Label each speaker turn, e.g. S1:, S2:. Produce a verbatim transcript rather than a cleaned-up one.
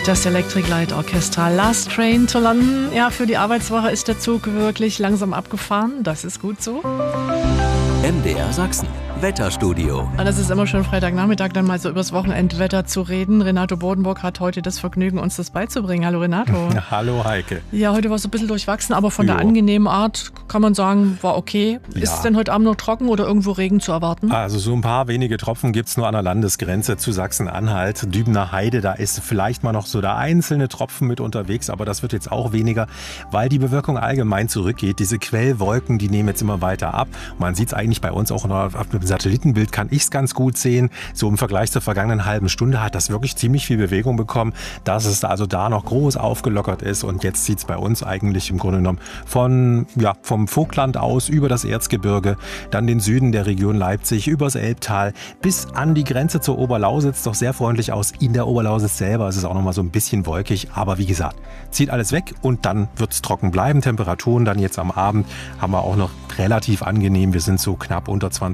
S1: Das Electric Light Orchestra, Last Train to London. Ja, für die Arbeitswoche ist der Zug wirklich langsam abgefahren. Das ist gut so.
S2: M D R Sachsen, Wetterstudio.
S1: Und das ist immer schön, Freitagnachmittag dann mal so übers Wochenendwetter zu reden. Renato Bodenburg hat heute das Vergnügen, uns das beizubringen. Hallo Renato.
S3: Hallo Heike.
S1: Ja, heute war es ein bisschen durchwachsen, aber von
S3: Jo.
S1: der angenehmen Art kann man sagen, war okay.
S3: Ja.
S1: Ist es denn heute Abend noch trocken oder irgendwo Regen zu erwarten?
S3: Also so ein paar wenige Tropfen gibt es nur an der Landesgrenze zu Sachsen-Anhalt. Dübener Heide, da ist vielleicht mal noch so der einzelne Tropfen mit unterwegs, aber das wird jetzt auch weniger, weil die Bewölkung allgemein zurückgeht. Diese Quellwolken, die nehmen jetzt immer weiter ab. Man sieht es eigentlich bei uns auch noch auf dem Satellitenbild, kann ich es ganz gut sehen. So im Vergleich zur vergangenen halben Stunde hat das wirklich ziemlich viel Bewegung bekommen, dass es also da noch groß aufgelockert ist. Und jetzt sieht es bei uns eigentlich im Grunde genommen von, ja, vom Vogtland aus über das Erzgebirge, dann den Süden der Region Leipzig, übers Elbtal bis an die Grenze zur Oberlausitz doch sehr freundlich aus. In der Oberlausitz selber ist es auch noch mal so ein bisschen wolkig, aber wie gesagt, zieht alles weg und dann wird es trocken bleiben. Temperaturen dann jetzt am Abend haben wir auch noch relativ angenehm. Wir sind so knapp unter zwanzig